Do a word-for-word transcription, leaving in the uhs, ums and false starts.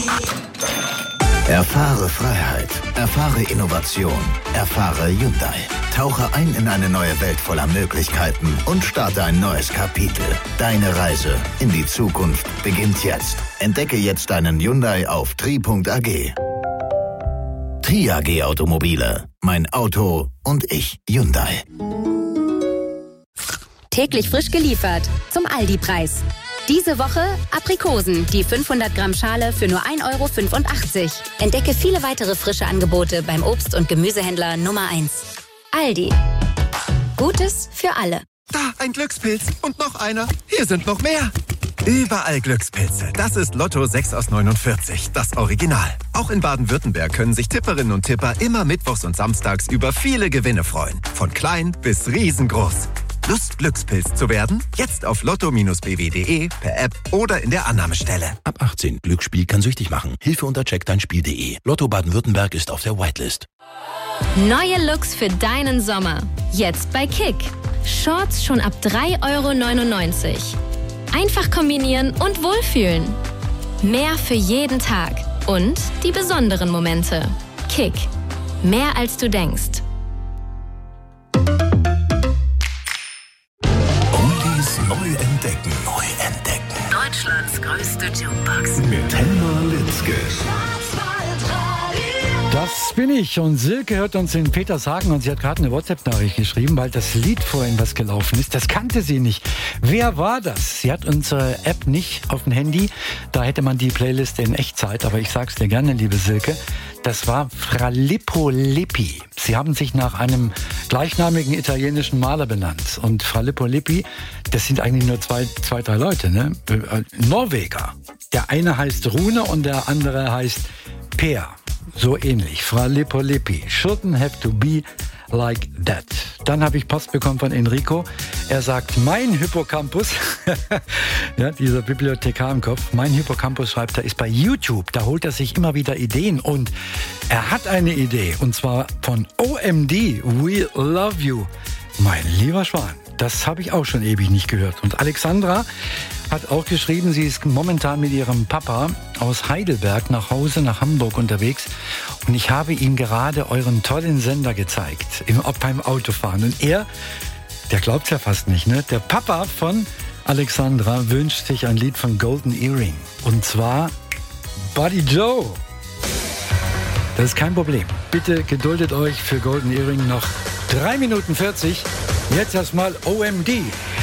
Erfahre Freiheit, erfahre Innovation, erfahre Hyundai. Tauche ein in eine neue Welt voller Möglichkeiten und starte ein neues Kapitel. Deine Reise in die Zukunft beginnt jetzt. Entdecke jetzt deinen Hyundai auf tri punkt a g. Tri A G Automobile. Mein Auto und ich. Hyundai. Täglich frisch geliefert. Zum Aldi-Preis. Diese Woche Aprikosen, die fünfhundert Gramm Schale für nur ein Euro fünfundachtzig. Entdecke viele weitere frische Angebote beim Obst- und Gemüsehändler Nummer eins. Aldi. Gutes für alle. Da, ein Glückspilz. Und noch einer. Hier sind noch mehr. Überall Glückspilze. Das ist Lotto sechs aus neunundvierzig, das Original. Auch in Baden-Württemberg können sich Tipperinnen und Tipper immer mittwochs und samstags über viele Gewinne freuen. Von klein bis riesengroß. Lust, Glückspilz zu werden? Jetzt auf lotto b w punkt de, per App oder in der Annahmestelle. Ab achtzehn. Glücksspiel kann süchtig machen. Hilfe unter check dein spiel punkt de. Lotto Baden-Württemberg ist auf der Whitelist. Neue Looks für deinen Sommer. Jetzt bei Kick. Shorts schon ab drei Euro neunundneunzig. Einfach kombinieren und wohlfühlen. Mehr für jeden Tag. Und die besonderen Momente. Kick. Mehr als du denkst. Oldies neu entdecken. Neu entdecken. Deutschlands größte Jukebox. Mit Helma Litzke. Das bin ich und Silke hört uns in Petershagen und sie hat gerade eine WhatsApp-Nachricht geschrieben, weil das Lied vorhin, was gelaufen ist, das kannte sie nicht. Wer war das? Sie hat unsere App nicht auf dem Handy, da hätte man die Playlist in Echtzeit, aber ich sag's dir gerne, liebe Silke, das war Fra Lippo Lippi. Sie haben sich nach einem gleichnamigen italienischen Maler benannt und Fra Lippo Lippi, das sind eigentlich nur zwei, zwei drei Leute, ne? Norweger. Der eine heißt Rune und der andere heißt Per. So ähnlich. Fra Lippo Lippi. Shouldn't have to be like that. Dann habe ich Post bekommen von Enrico. Er sagt, mein Hippocampus, ja, dieser Bibliothekar im Kopf, mein Hippocampus, schreibt er, ist bei YouTube. Da holt er sich immer wieder Ideen und er hat eine Idee und zwar von O M D, We Love You. Mein lieber Schwan, das habe ich auch schon ewig nicht gehört. Und Alexandra hat auch geschrieben, sie ist momentan mit ihrem Papa aus Heidelberg nach Hause nach Hamburg unterwegs und ich habe ihm gerade euren tollen Sender gezeigt im, beim Autofahren und er, der glaubt's ja fast nicht, ne? Der Papa von Alexandra wünscht sich ein Lied von Golden Earring und zwar Buddy Joe. Das ist kein Problem. Bitte geduldet euch für Golden Earring noch drei Minuten vierzig. Jetzt erstmal O M D.